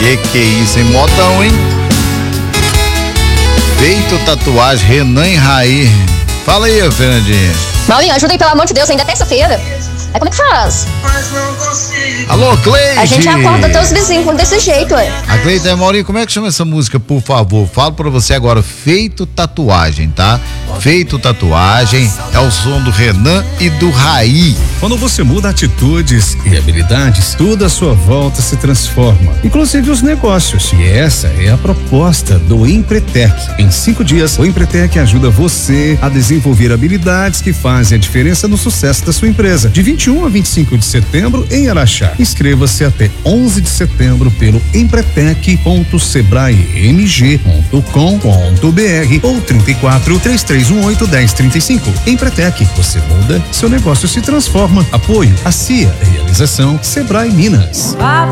Que é isso, hein? Modão, hein? Feito tatuagem, Renan e Raí. Fala aí, Fernandinha. Maurinho, ajuda aí, pelo amor de Deus, ainda é terça-feira. Aí como é que faz? Alô, Cleide. A gente acorda até os vizinhos desse jeito, ué. A Cleide, Maurinho, como é que chama essa música, por favor? Falo pra você agora, Feito Tatuagem, tá? Feito Tatuagem é o som do Renan e do Raí. Quando você muda atitudes e habilidades, tudo à sua volta se transforma, inclusive os negócios. E essa é a proposta do Empretec. Em 5 dias, o Empretec ajuda você a desenvolver habilidades que fazem a diferença no sucesso da sua empresa. De 21 a 25 de setembro em Araxá. Inscreva-se até 11 de setembro pelo empretec.sebraemg.com.br ou 34 3318 1035. Empretec, você muda, seu negócio se transforma. Apoio a CIA, realização Sebrae Minas.